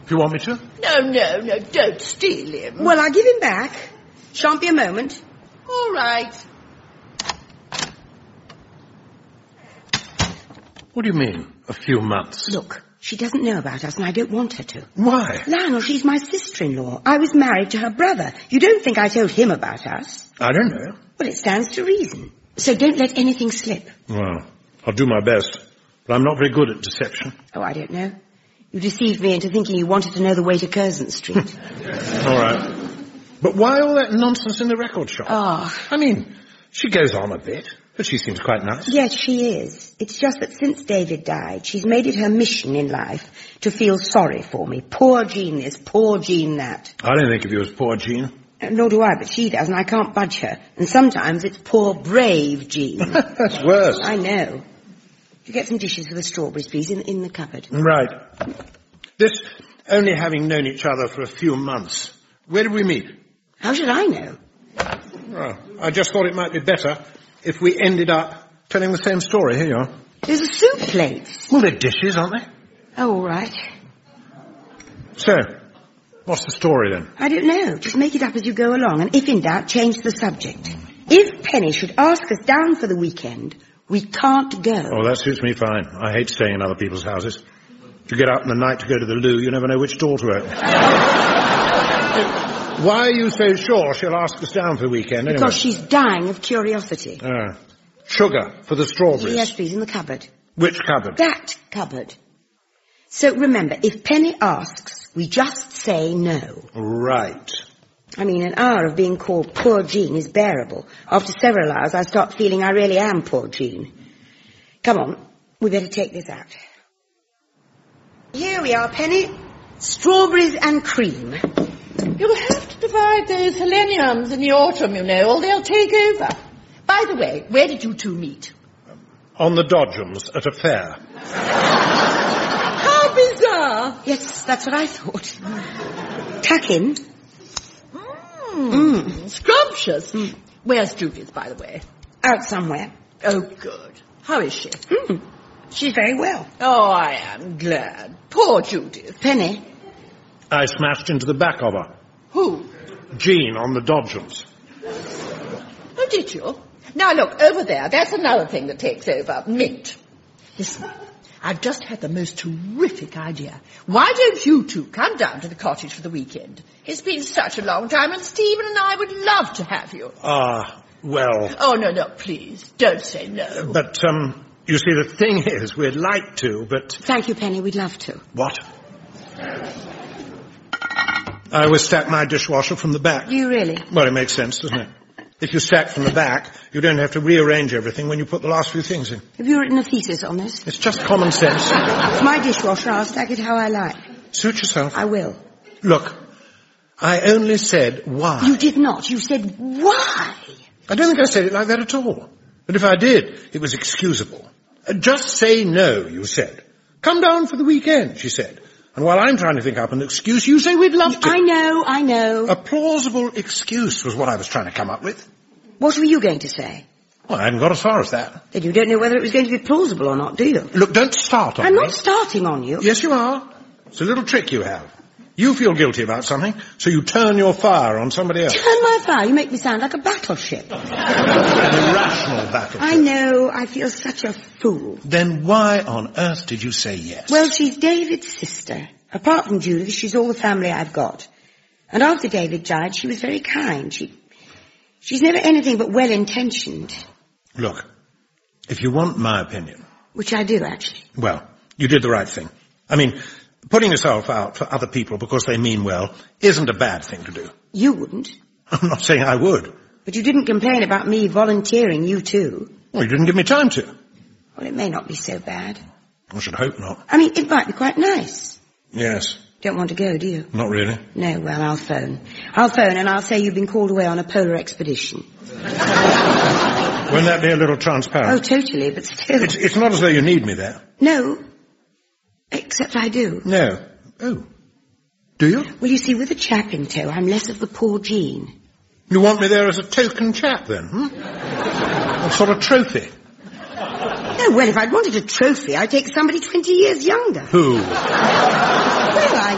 if you want me to. No, don't steal him. Well, I'll give him back. Shan't be a moment. All right. What do you mean, a few months? Look, she doesn't know about us, and I don't want her to. Why? Lionel, she's my sister-in-law. I was married to her brother. You don't think I told him about us? I don't know. Well, it stands to reason. So don't let anything slip. Well, I'll do my best, but I'm not very good at deception. Oh, I don't know. You deceived me into thinking you wanted to know the way to Curzon Street. All right. But why all that nonsense in the record shop? Oh. I mean, she goes on a bit, but she seems quite nice. Yes, she is. It's just that since David died, she's made it her mission in life to feel sorry for me. Poor Jean this, poor Jean that. I don't think of you as poor Jean. Nor do I, but she does, and I can't budge her. And sometimes it's poor, brave Jean. That's worse. I know. You get some dishes for the strawberries, please, in the cupboard. Right. This only having known each other for a few months. Where did we meet? How should I know? Well, I just thought it might be better if we ended up telling the same story. Here you are. There's a soup plate. Well, they're dishes, aren't they? Oh, all right. So, what's the story then? I don't know. Just make it up as you go along, and if in doubt, change the subject. If Penny should ask us down for the weekend, we can't go. Oh, that suits me fine. I hate staying in other people's houses. If you get up in the night to go to the loo, you never know which door to open. Why are you so sure she'll ask us down for the weekend anyway? Because she's dying of curiosity. Sugar for the strawberries. Yes, please, in the cupboard. Which cupboard? That cupboard. So remember, if Penny asks, we just say no. Right. I mean, an hour of being called poor Jean is bearable. After several hours, I start feeling I really am poor Jean. Come on, we better take this out. Here we are, Penny. Strawberries and cream. You'll have to divide those heleniums in the autumn, you know, or they'll take over. By the way, where did you two meet? On the Dodgems at a fair. How bizarre. Yes, that's what I thought. Tuck in. Scrumptious. Where's Judith, by the way? Out somewhere. Oh, good. How is she? She's very well. Oh, I am glad. Poor Judith. Penny. I smashed into the back of her. Who? Jean on the Dodgems. Oh, did you? Now, look, over there, that's another thing that takes over. Mint. Listen, I've just had the most terrific idea. Why don't you two come down to the cottage for the weekend? It's been such a long time, and Stephen and I would love to have you. Well... Oh, no, please, don't say no. But, you see, the thing is, we'd like to, but... Thank you, Penny, we'd love to. What? I always stack my dishwasher from the back. Do you really? Well, it makes sense, doesn't it? If you stack from the back, you don't have to rearrange everything when you put the last few things in. Have you written a thesis on this? It's just common sense. It's my dishwasher. I'll stack it how I like. Suit yourself. I will. Look, I only said why. You did not. You said why. I don't think I said it like that at all. But if I did, it was excusable. Just say no, you said. Come down for the weekend, she said. And while I'm trying to think up an excuse, you say we'd love to. I know. A plausible excuse was what I was trying to come up with. What were you going to say? Well, I hadn't got as far as that. Then you don't know whether it was going to be plausible or not, do you? Look, don't start on me. I'm not starting on you. Yes, you are. It's a little trick you have. You feel guilty about something, so you turn your fire on somebody else. Turn my fire? You make me sound like a battleship. An irrational battleship. I know. I feel such a fool. Then why on earth did you say yes? Well, she's David's sister. Apart from Judith, she's all the family I've got. And after David died, she was very kind. She's never anything but well-intentioned. Look, if you want my opinion... Which I do, actually. Well, you did the right thing. I mean, putting yourself out for other people because they mean well isn't a bad thing to do. You wouldn't. I'm not saying I would. But you didn't complain about me volunteering you too. Well, you didn't give me time to. Well, it may not be so bad. I should hope not. I mean, it might be quite nice. Yes. Don't want to go, do you? Not really. No, well, I'll phone. I'll phone and I'll say you've been called away on a polar expedition. Wouldn't that be a little transparent? Oh, totally, but still. It's not as though you need me there. No. Except I do. No. Oh. Do you? Well, you see, with a chap in tow, I'm less of the poor Jean. You want me there as a token chap, then, A sort of trophy? No, well, if I'd wanted a trophy, I'd take somebody 20 years younger. Who? Well,